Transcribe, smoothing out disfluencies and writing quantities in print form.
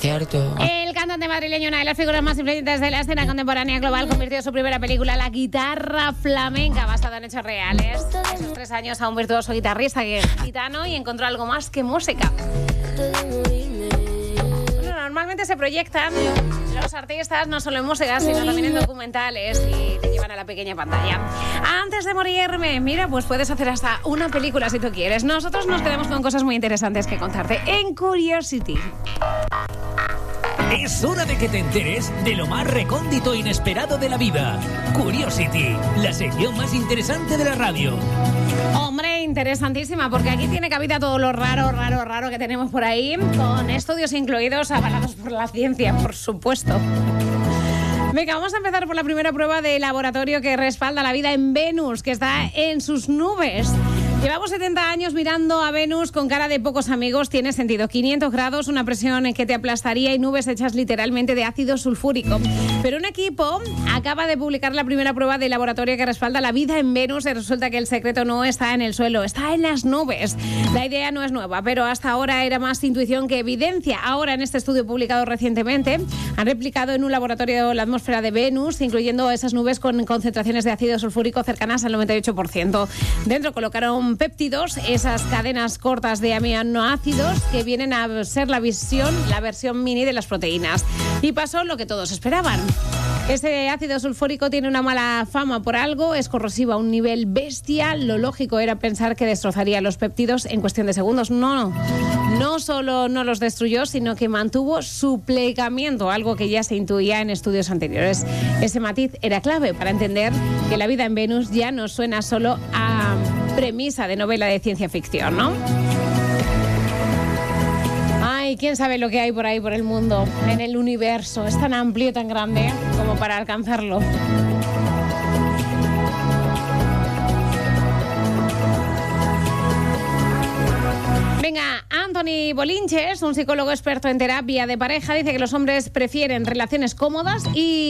cierto. El cantante madrileño, una de las figuras más influyentes de la escena contemporánea global, convirtió su primera película, La guitarra flamenca, basada en hechos reales. A sus 3 años, a un virtuoso guitarrista gitano, y encontró algo más que música. Bueno, normalmente se proyectan los artistas no solo en música, sino también en documentales, y te llevan a la pequeña pantalla. Antes de morirme, mira, pues puedes hacer hasta una película si tú quieres. Nosotros nos quedamos con cosas muy interesantes que contarte en Curiosity. Es hora de que te enteres de lo más recóndito e inesperado de la vida. Curiosity, la sección más interesante de la radio. Hombre, interesantísima, porque aquí tiene cabida todo lo raro que tenemos por ahí, con estudios incluidos avalados por la ciencia, por supuesto. Venga, vamos a empezar por la primera prueba de laboratorio que respalda la vida en Venus, que está en sus nubes. Llevamos 70 años mirando a Venus con cara de pocos amigos. Tiene sentido. 500 grados, una presión que te aplastaría y nubes hechas literalmente de ácido sulfúrico. Pero un equipo acaba de publicar la primera prueba de laboratorio que respalda la vida en Venus, y resulta que el secreto no está en el suelo, está en las nubes. La idea no es nueva, pero hasta ahora era más intuición que evidencia. Ahora, en este estudio publicado recientemente, han replicado en un laboratorio la atmósfera de Venus, incluyendo esas nubes con concentraciones de ácido sulfúrico cercanas al 98%. Dentro colocaron péptidos, esas cadenas cortas de aminoácidos que vienen a ser la versión mini de las proteínas. Y pasó lo que todos esperaban. Ese ácido sulfúrico tiene una mala fama por algo, es corrosivo a un nivel bestial. Lo lógico era pensar que destrozaría los péptidos en cuestión de segundos. No solo no los destruyó, sino que mantuvo su plegamiento, algo que ya se intuía en estudios anteriores. Ese matiz era clave para entender que la vida en Venus ya no suena solo a premisa de novela de ciencia ficción, ¿no? Ay, quién sabe lo que hay por ahí, por el mundo, en el universo. Es tan amplio, tan grande, como para alcanzarlo. Venga, Anthony Bolinches, un psicólogo experto en terapia de pareja, dice que los hombres prefieren relaciones cómodas y